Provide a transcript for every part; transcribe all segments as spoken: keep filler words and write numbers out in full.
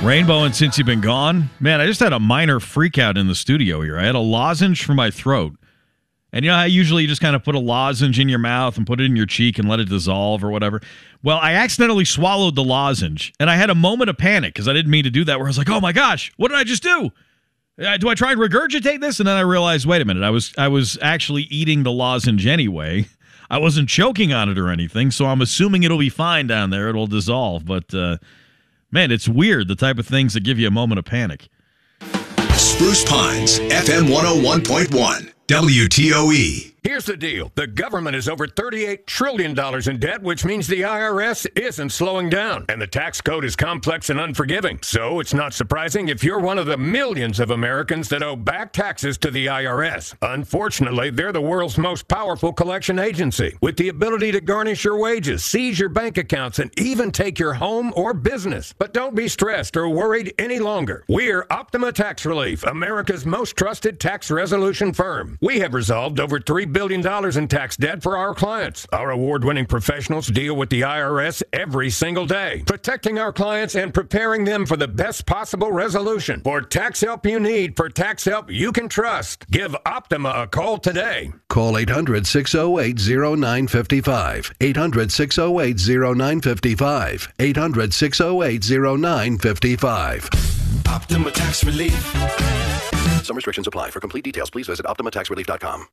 Rainbow, and since you've been gone, man, I just had a minor freak out in the studio here. I had a lozenge for my throat. And you know how usually you just kind of put a lozenge in your mouth and put it in your cheek and let it dissolve or whatever? Well, I accidentally swallowed the lozenge, and I had a moment of panic because I didn't mean to do that, where I was like, oh my gosh, what did I just do? Uh, do I try and regurgitate this? And then I realized, wait a minute, I was I was actually eating the lozenge anyway. I wasn't choking on it or anything, so I'm assuming it'll be fine down there. It'll dissolve, but... Uh, Man, it's weird, the type of things that give you a moment of panic. Spruce Pines, F M one oh one point one, W T O E. Here's the deal. The government is over thirty-eight trillion dollars in debt, which means the I R S isn't slowing down. And the tax code is complex and unforgiving. So it's not surprising if you're one of the millions of Americans that owe back taxes to the I R S. Unfortunately, they're the world's most powerful collection agency, with the ability to garnish your wages, seize your bank accounts, and even take your home or business. But don't be stressed or worried any longer. We're Optima Tax Relief, America's most trusted tax resolution firm. We have resolved over three billion dollars in tax debt for our clients. Our award-winning professionals deal with the I R S every single day, protecting our clients and preparing them for the best possible resolution. For tax help you need, for tax help you can trust, give Optima a call today. Call eight hundred, six oh eight, oh nine five five. eight hundred, six oh eight, oh nine five five. eight hundred, six oh eight, oh nine five five. Optima Tax Relief. Some restrictions apply. For complete details, please visit optima tax relief dot com.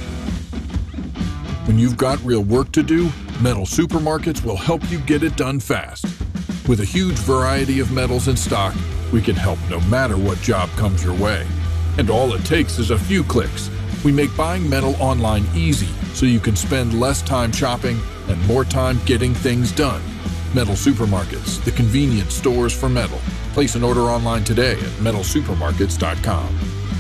When you've got real work to do, Metal Supermarkets will help you get it done fast. With a huge variety of metals in stock, we can help no matter what job comes your way. And all it takes is a few clicks. We make buying metal online easy so you can spend less time shopping and more time getting things done. Metal Supermarkets, the convenient stores for metal. Place an order online today at metal supermarkets dot com.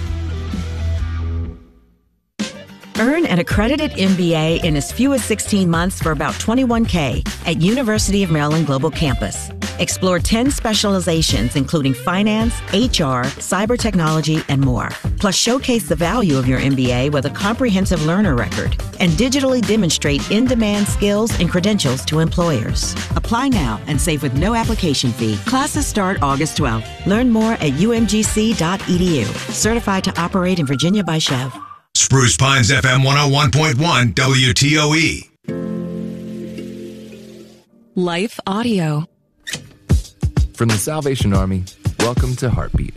Earn an accredited M B A in as few as sixteen months for about twenty-one thousand dollars at University of Maryland Global Campus. Explore ten specializations, including finance, H R, cyber technology, and more. Plus, showcase the value of your M B A with a comprehensive learner record and digitally demonstrate in-demand skills and credentials to employers. Apply now and save with no application fee. Classes start August twelfth. Learn more at u m g c dot e d u. Certified to operate in Virginia by Chev. Spruce Pines, F M one oh one point one, W T O E. Life Audio. From the Salvation Army, welcome to Heartbeat.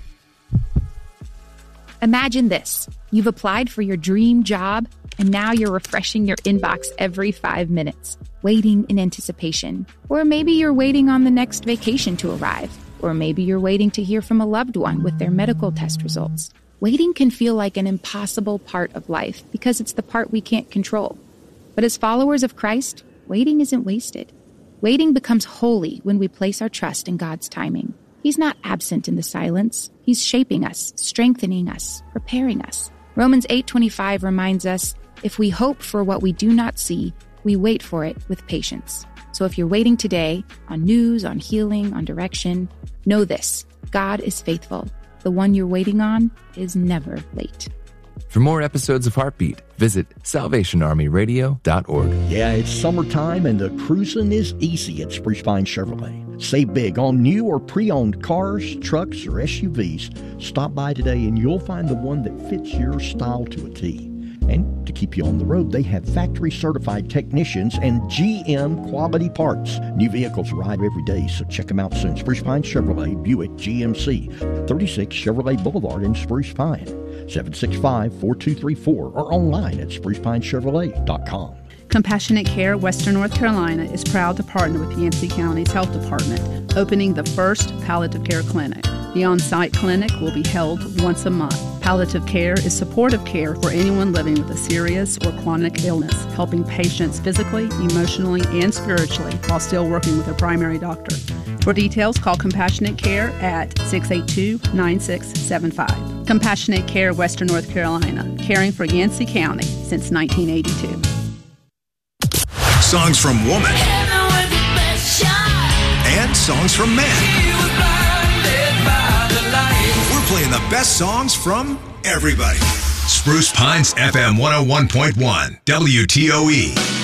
Imagine this. You've applied for your dream job, and now you're refreshing your inbox every five minutes, waiting in anticipation. Or maybe you're waiting on the next vacation to arrive. Or maybe you're waiting to hear from a loved one with their medical test results. Waiting can feel like an impossible part of life because it's the part we can't control. But as followers of Christ, waiting isn't wasted. Waiting becomes holy when we place our trust in God's timing. He's not absent in the silence. He's shaping us, strengthening us, preparing us. Romans eight twenty-five reminds us, if we hope for what we do not see, we wait for it with patience. So if you're waiting today on news, on healing, on direction, know this, God is faithful. The one you're waiting on is never late. For more episodes of Heartbeat, visit salvation army radio dot org. Yeah, it's summertime and the cruising is easy at Spruce Pine Chevrolet. Save big on new or pre-owned cars, trucks, or S U Vs. Stop by today and you'll find the one that fits your style to a T. And to keep you on the road, they have factory-certified technicians and G M quality parts. New vehicles arrive every day, so check them out soon. Spruce Pine Chevrolet, Buick G M C, thirty-six Chevrolet Boulevard in Spruce Pine, seven six five, four two three four, or online at spruce pine chevrolet dot com. Compassionate Care Western North Carolina is proud to partner with Yancey County's Health Department, opening the first palliative care clinic. The on-site clinic will be held once a month. Palliative care is supportive care for anyone living with a serious or chronic illness, helping patients physically, emotionally, and spiritually while still working with their primary doctor. For details, call Compassionate Care at six eight two, nine six seven five. Compassionate Care Western North Carolina, caring for Yancey County since nineteen eighty-two. Songs from woman and songs from man. We're playing the best songs from everybody. Spruce Pines F M one oh one point one, W T O E.